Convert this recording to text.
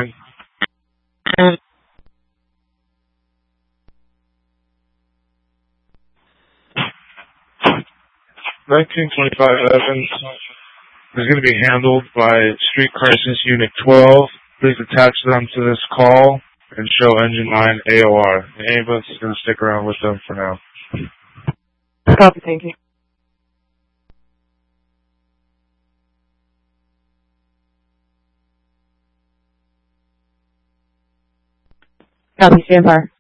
9. 1925 Evans is going to be handled by Street Crisis Unit 12. Please attach them to this call and show Engine 9 AOR. The ambulance is going to stick around with them for now. Copy, thank you. Copy, stand fire.